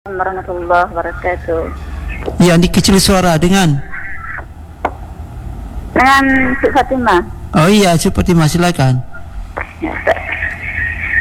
warahmatullahi wabarakatuh. Ya, dikecil suara dengan Dengan Cik Fatimah. Oh iya, seperti silakan. Ya, Ustaz.